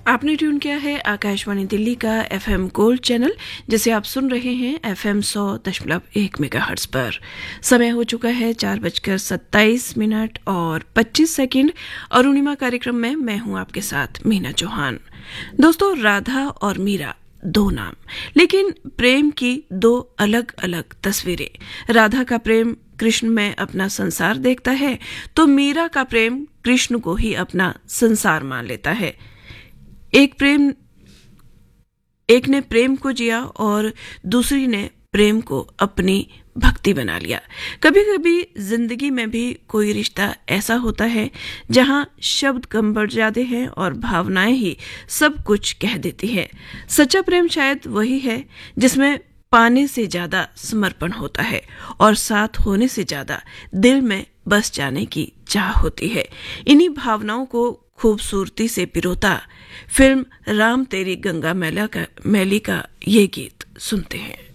आपने ट्यून किया है आकाशवाणी दिल्ली का एफएम गोल्ड चैनल, जिसे आप सुन रहे हैं एफएम 100.1 मेगाहर्ट्ज पर। समय हो चुका है 4:27 और 25 सेकंड। अरुणिमा कार्यक्रम में मैं हूं आपके साथ मीना चौहान। दोस्तों, राधा और मीरा दो नाम, लेकिन प्रेम की दो अलग अलग तस्वीरें। राधा का प्रेम कृष्ण में अपना संसार देखता है, तो मीरा का प्रेम कृष्ण को ही अपना संसार मान लेता है। एक ने प्रेम को जिया और दूसरी ने प्रेम को अपनी भक्ति बना लिया। कभी कभी जिंदगी में भी कोई रिश्ता ऐसा होता है जहां शब्द कम बढ़ जाते हैं और भावनाएं ही सब कुछ कह देती है। सच्चा प्रेम शायद वही है जिसमें पाने से ज्यादा समर्पण होता है और साथ होने से ज्यादा दिल में बस जाने की चाह होती है। इन्हीं भावनाओं को खूबसूरती से पिरोता फिल्म राम तेरी गंगा मैली का ये गीत सुनते हैं।